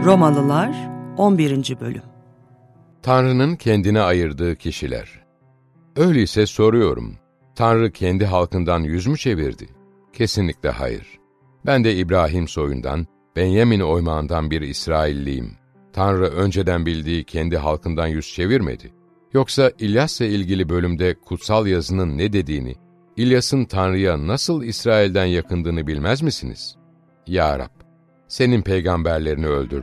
Romalılar 11. Bölüm. Tanrı'nın kendine ayırdığı kişiler. Öyleyse soruyorum, Tanrı kendi halkından yüz mü çevirdi? Kesinlikle hayır. Ben de İbrahim soyundan, Benyamin oymağından bir İsrailliyim. Tanrı önceden bildiği kendi halkından yüz çevirmedi. Yoksa İlyas'la ilgili bölümde kutsal yazının ne dediğini, İlyas'ın Tanrı'ya nasıl İsrail'den yakındığını bilmez misiniz? Ya Rab, senin peygamberlerini öldürdü.